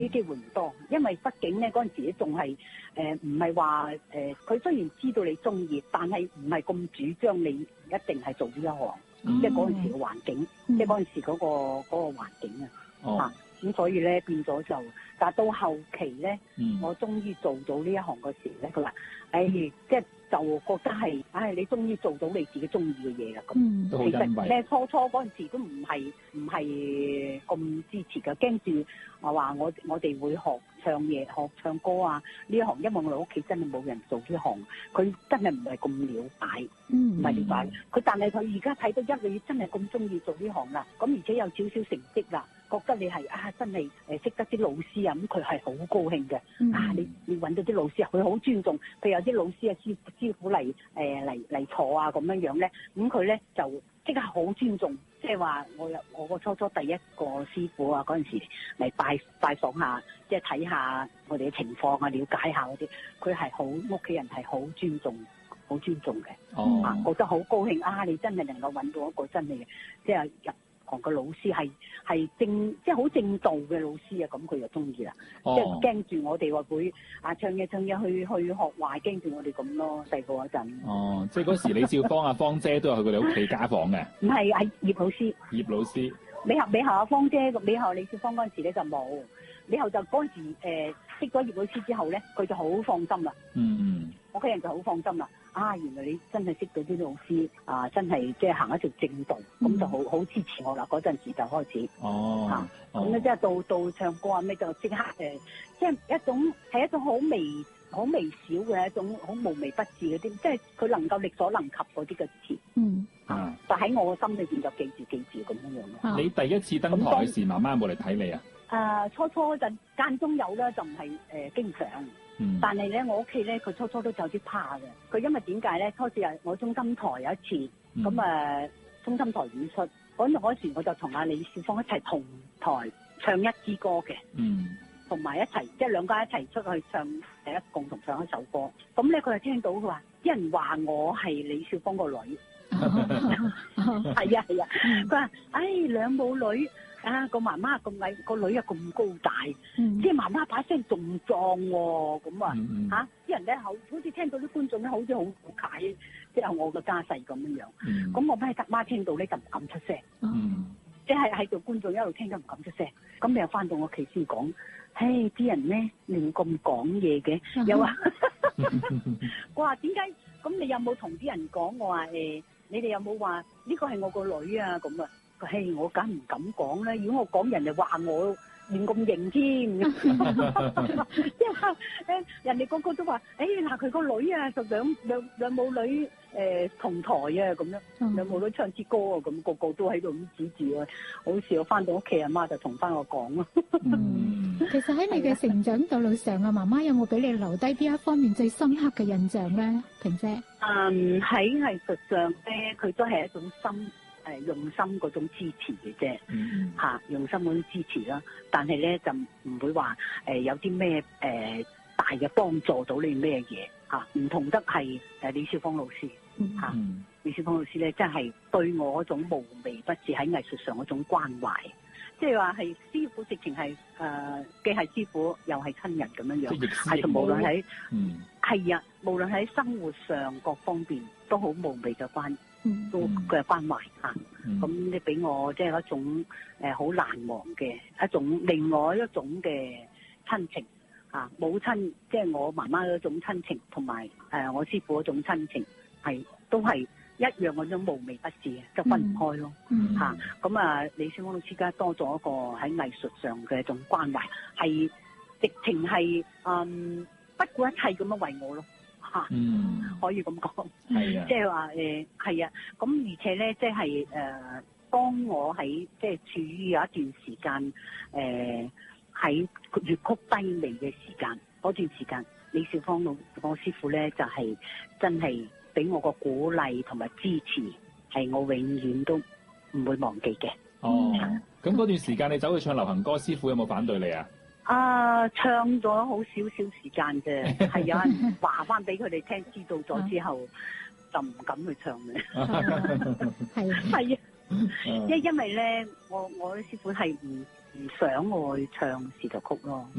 啲機會唔多，因為畢竟咧嗰陣時咧仲係唔係話佢雖然知道你中意，但係唔係咁主張你一定係做呢一行，即係嗰陣時嘅環境，即係嗰陣時嗰個環境啊。咁所以咧變咗就，但係到後期咧，我終於做到呢一行嗰時咧，佢話，即係就覺得係，你終於做到你自己中意嘅嘢啦。咁其實咧初嗰陣時都唔係咁支持㗎，驚住話我哋會學唱嘢、學唱歌啊呢一行，因為我哋屋企真係冇人做呢行，佢真係唔係咁了解，唔係了解。佢但係佢而家睇到你真係咁中意做呢行啦，咁而且有少少成績啦。覺得你係真係識得啲老師啊，咁佢係好高興嘅。你揾到啲老師啊，佢好尊重。譬如有啲老師啊、師傅嚟坐啊咁樣咧，咁佢咧就即刻好尊重。即係話我個初第一個師傅啊，嗰陣時嚟拜訪下，即係睇下我哋嘅情況啊，了解下嗰啲，佢係好屋企人係好尊重嘅。覺得好高興你真係能夠揾到一個真係即係入個老師係即係好正道嘅老師啊，咁佢就中意啦。即係驚住我哋話會唱嘢去學壞，驚住我哋咁咯。細個嗰陣。 即係嗰時李少芳芳姐都有去佢哋屋企家訪嘅。 唔係，係葉老師。 葉老師。 尾後芳姐，尾後李少芳嗰陣時咧就冇。尾後就嗰陣時識咗葉老師之後咧，佢就好放心啦。屋企人就好放心啦。原來你真係識到啲老師真係即係行一條正道，咁就好支持我啦。嗰陣時就開始咁咧，即係到唱歌啊咩就即刻即係一種好微小嘅一種好無微不至嗰啲，即係佢能夠力所能及嗰啲嘅詞。但喺我嘅心裏邊就記住咁樣咯。 你第一次登台時，媽媽有冇嚟睇你啊？ 初嗰陣間中有啦，就唔係經常。但係咧，我屋企咧，佢初都有啲怕嘅。佢因為點解咧？初時係我中心台有一次，咁中心台演出，嗰時我就同阿李少芳一齊同台唱一支歌嘅，同埋一齊即係兩家一齊出去唱共同唱一首歌。咁咧佢就聽到佢話，啲人話我係李少芳個女，係啊，佢話兩母女。個媽媽咁矮，個女又咁高大，即係媽媽把聲仲壯喎，咁啲人咧好似聽到啲觀眾咧，好似好解，即係我個家世咁樣。咁我俾媽聽到咧就唔敢出聲，即係喺度觀眾一路聽都唔敢出聲。咁你又翻到屋企先講，啲人咧亂咁講嘢嘅，又話我話點解？咁你有冇同啲人講？我話你哋有冇話呢個係我個女啊？咁啊？我梗唔敢講啦！如果我講，人哋話我亂咁認添，即係話人哋個個都話，嗱佢個女啊，就兩母女同台啊，咁樣兩母女唱支歌啊，咁個個都喺度咁指住啊，好似我翻到屋企，阿媽就同翻我講咯。 其實喺你嘅成長道路上啊，媽媽有冇俾你留低邊一方面最深刻嘅印象咧，萍姐？喺藝術上咧，佢都係一種用心嗰種支持嘅啫，用心嗰種支持啦。但係咧就唔會話有啲咩大嘅幫助到你咩嘢唔同得係李少芳老師李少芳老師咧，真係對我嗰種無微不至喺藝術上嗰種關懷，即係話係師傅直情係既係師傅又係親人咁樣樣，係無論喺無論喺生活上各方面都好無微嘅都嘅關懷咁你俾我即係一種好難忘嘅一種另外一種嘅親情母親即係我媽媽嗰種親情，同埋我師傅嗰種親情都係一樣嗰種無微不至嘅，就分唔開咯咁李少芳老師家多咗一個喺藝術上嘅一種關懷，係直情係不顧一切咁樣為我咯。可以咁講，即係話係啊，咁而且咧，即係當我喺即係處於有一段時間喺粵曲低微嘅時間，嗰段時間，李少芳我師傅咧就係真係俾我個鼓勵同埋支持，係我永遠都唔會忘記嘅。 咁嗰段時間你走去唱流行歌，師傅有冇反對你啊？ 唱咗好少時間啫，係有人話翻俾佢哋聽，知道咗之後就唔敢去唱嘅。係啊，因為咧，我啲師傅係想我去唱視作曲咯。